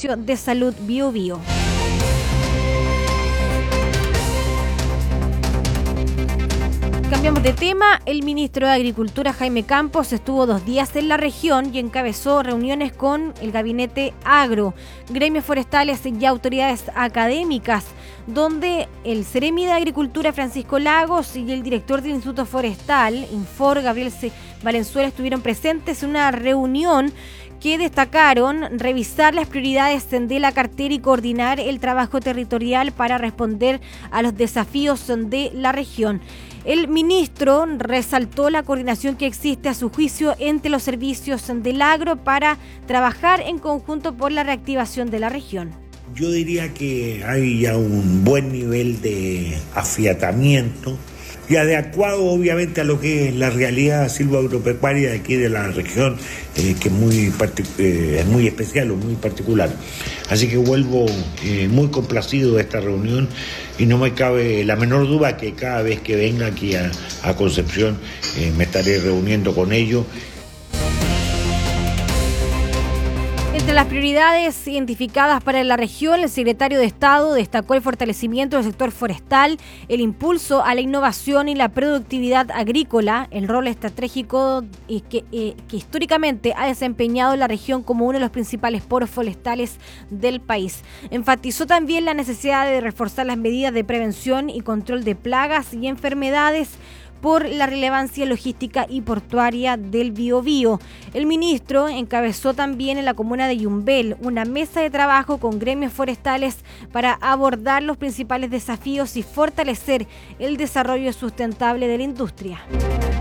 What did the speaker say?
Servicio de Salud Biobío. Cambiamos de tema. El ministro de Agricultura, Jaime Campos, estuvo 2 días en la región y encabezó reuniones con el gabinete agro, gremios forestales y autoridades académicas, donde el Seremi de Agricultura, Francisco Lagos, y el director del Instituto Forestal, Infor, Gabriel Valenzuela, estuvieron presentes en una reunión que destacaron revisar las prioridades de la cartera y coordinar el trabajo territorial para responder a los desafíos de la región. El ministro resaltó la coordinación que existe a su juicio entre los servicios del agro para trabajar en conjunto por la reactivación de la región. Yo diría que hay ya un buen nivel de afiatamiento y adecuado obviamente a lo que es la realidad silvoagropecuaria de aquí de la región, que es muy especial o muy particular. Así que vuelvo muy complacido de esta reunión y no me cabe la menor duda que cada vez que venga aquí a Concepción me estaré reuniendo con ellos. Entre las prioridades identificadas para la región, el secretario de Estado destacó el fortalecimiento del sector forestal, el impulso a la innovación y la productividad agrícola, el rol estratégico que históricamente ha desempeñado la región como uno de los principales poros forestales del país. Enfatizó también la necesidad de reforzar las medidas de prevención y control de plagas y enfermedades por la relevancia logística y portuaria del Biobío. El ministro encabezó también en la comuna de Yumbel una mesa de trabajo con gremios forestales para abordar los principales desafíos y fortalecer el desarrollo sustentable de la industria.